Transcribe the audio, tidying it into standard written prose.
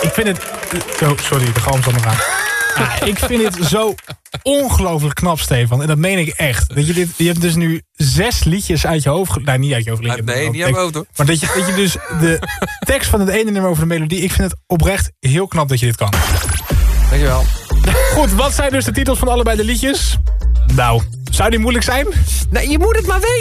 Ik vind het... Oh, sorry, de galm zat nog aan. Ja, ik vind het zo ongelooflijk knap, Stefan. En dat meen ik echt. Dat je hebt dus nu 6 liedjes uit je hoofd... Nou, niet uit je hoofd. Nee, niet uit mijn hoofd, hoor. Maar dat je dus de tekst van het ene nummer over de melodie... Ik vind het oprecht heel knap dat je dit kan. Dankjewel. Goed, wat zijn dus de titels van allebei de liedjes? Nou, zou die moeilijk zijn? Nee, je moet het maar weten.